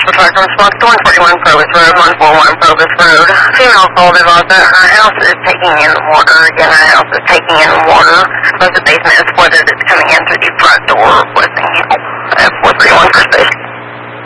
for Fire Response to 141 Provis Road, 141 Provis Road. Female called about that her house is taking in water. Again, her house is taking in water. But the basement is flooded